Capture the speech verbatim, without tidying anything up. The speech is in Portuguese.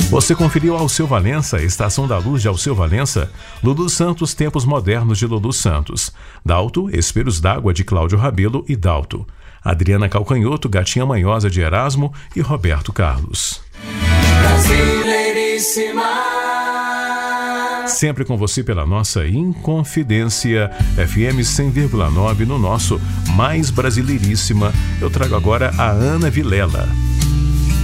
Você conferiu Alceu Valença, Estação da Luz de Alceu Valença, Lulu Santos, Tempos Modernos de Lulu Santos, Dalto, Espelhos d'Água de Cláudio Rabelo e Dalto, Adriana Calcanhoto, Gatinha Manhosa de Erasmo e Roberto Carlos. Brasileiríssima. Sempre com você pela nossa Inconfidência F M cem vírgula nove no nosso Mais Brasileiríssima. Eu trago agora a Ana Vilela.